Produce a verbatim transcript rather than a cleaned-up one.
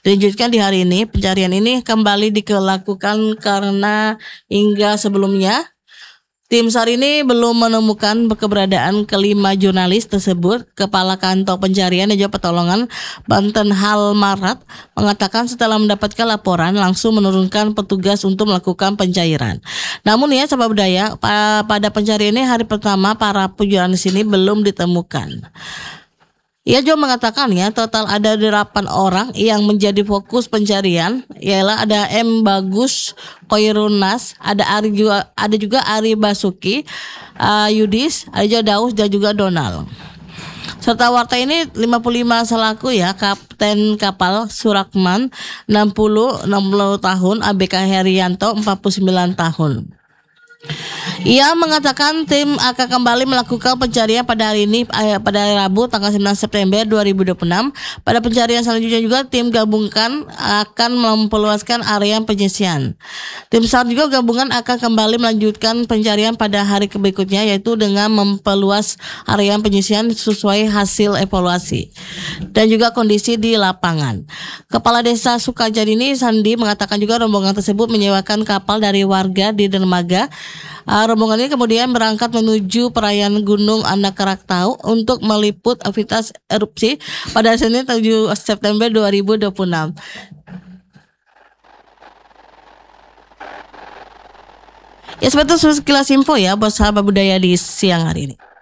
Dilanjutkan di hari ini, pencarian ini kembali dilakukan karena hingga sebelumnya tim SAR ini belum menemukan keberadaan kelima jurnalis tersebut. Kepala Kantor Pencarian dan juga Pertolongan Banten Hal Marat mengatakan setelah mendapatkan laporan langsung menurunkan petugas untuk melakukan pencairan. Namun ya sahabat budaya, pada pencarian ini hari pertama para jurnalis ini belum ditemukan. Ia juga mengatakan ya total ada delapan orang yang menjadi fokus pencarian, ialah ada M Bagus Koirunas, ada Ari juga ada juga Ari Basuki, uh, Yudis, ada juga Daus dan juga Donald. Serta warta ini lima puluh lima selaku ya Kapten Kapal Surakman enam puluh tahun, A B K Herianto empat puluh sembilan tahun. Ia mengatakan tim akan kembali melakukan pencarian pada hari ini pada hari Rabu tanggal sembilan September dua ribu dua puluh enam. Pada pencarian selanjutnya juga tim gabungan akan memperluaskan area penyisian. Tim SAR juga gabungan akan kembali melanjutkan pencarian pada hari berikutnya, yaitu dengan memperluas area penyisian sesuai hasil evaluasi dan juga kondisi di lapangan. Kepala Desa Sukajadi ini Sandi mengatakan juga rombongan tersebut menyewakan kapal dari warga di dermaga. Uh, rombongan ini kemudian berangkat menuju perayaan Gunung Anak Rakatau untuk meliput aktivitas erupsi pada Senin tujuh September dua ribu dua puluh enam. Ya seperti itu sekilas info ya buat sahabat budaya di siang hari ini.